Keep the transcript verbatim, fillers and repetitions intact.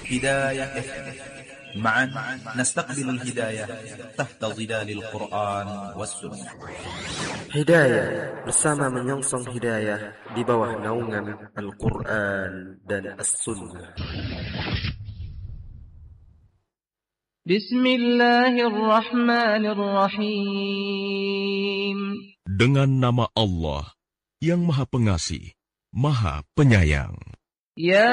هداية إف إم. معا نستقبل الهداية تحت ظلال القرآن والسنة. Hidayah bersama menyongsong hidayah di bawah naungan Al-Quran dan As-Sunnah. Bismillahirrahmanirrahim. Dengan nama Allah yang Maha Pengasih, Maha Penyayang. Ya